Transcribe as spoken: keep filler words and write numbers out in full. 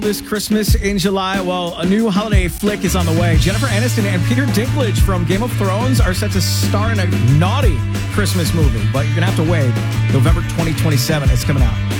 This Christmas in July, well, a new holiday flick is on the way. Jennifer Aniston and Peter Dinklage from Game of Thrones are set to star in a naughty Christmas movie, but you're going to have to wait. November twenty twenty-seven, it's coming out.